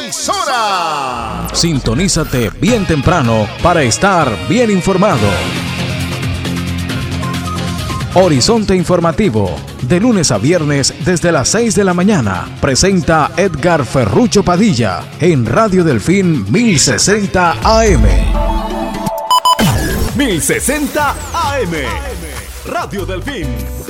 emisora. Sintonízate bien temprano para estar bien informado. Horizonte Informativo, de lunes a viernes desde las 6 de la mañana, presenta Edgar Ferrucho Padilla en Radio Delfín 1060 AM. 1060 AM, Radio Delfín.